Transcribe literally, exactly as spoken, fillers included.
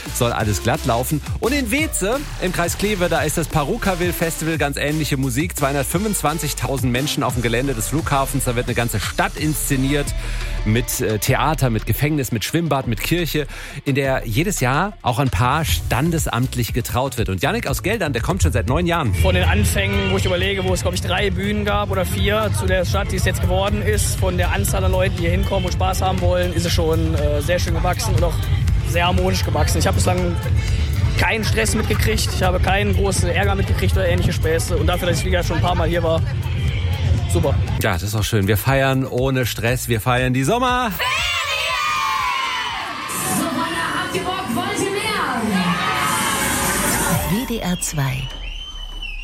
soll alles glatt laufen. Und in Weeze im Kreis Kleve, da ist das Parukaville Festival, ganz ähnliche Musik. zweihundertfünfundzwanzigtausend Menschen auf dem Gelände des Flughafens. Da wird eine ganze Stadt inszeniert mit äh, Theater, mit Gefängnis, mit Schwimmbad, mit Kirche, in der jedes Jahr auch ein Paar standesamtlich getraut wird. Und Yannick aus Geldern, der kommt schon seit neun Jahren. Von den Anfängen, wo ich überlege, wo es, glaube ich, drei Bühnen gab oder vier zu der Stadt, die es jetzt geworden ist, von der Anzahl an Leuten, die hier hinkommen und Spaß haben wollen, ist es schon äh, sehr schön gewachsen und auch sehr harmonisch gewachsen. Ich habe bislang keinen Stress mitgekriegt, ich habe keinen großen Ärger mitgekriegt oder ähnliche Späße. Und dafür, dass ich wie gesagt schon ein paar Mal hier war, super. Ja, das ist auch schön. Wir feiern ohne Stress, wir feiern die Sommer. W D R zwei